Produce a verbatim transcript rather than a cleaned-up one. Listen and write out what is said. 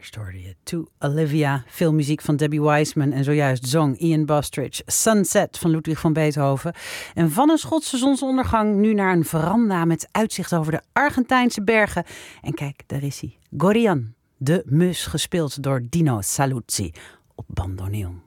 Eerst hoorde je To Olivia, veel muziek van Debbie Wiseman en zojuist zong Ian Bostridge Sunset van Ludwig van Beethoven. En van een Schotse zonsondergang nu naar een veranda met uitzicht over de Argentijnse bergen. En kijk, daar is hij, Gorrian, de mus, gespeeld door Dino Saluzzi op bandoneon.